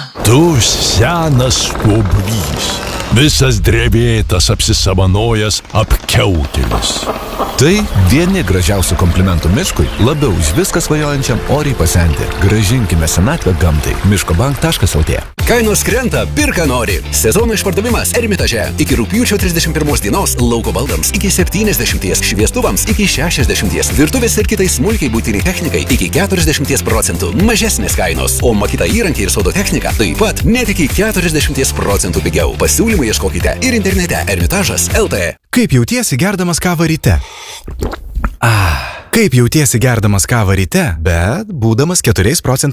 Tu senas stuobrys, visas drevėtas apsisamanojęs apkiautėlis. Tai vieni gražiausių komplimentų miškui, labiau už viską svajojančiam oriai pasenti. Grąžinkime senatvę gamtai. miškobank.lt. Kainos krenta, pirka nori. Sezono išpardavimas Ermitaže. Iki rugpjūčio 31 dienos lauko baldams iki 70, šviestuvams iki 60, virtuvės ir kitai smulkiai būtiniai technikai iki 40% mažesnės kainos. O makita įrankiai ir sodo technika taip pat net iki 40% pigiau. Pasiūlymų ieškokite ir internete Ermitažas.lt. Kaip jautiesi gerdamas kavą ryte? Kaip jautiesi gerdamas kavą ryte, bet būdamas 4%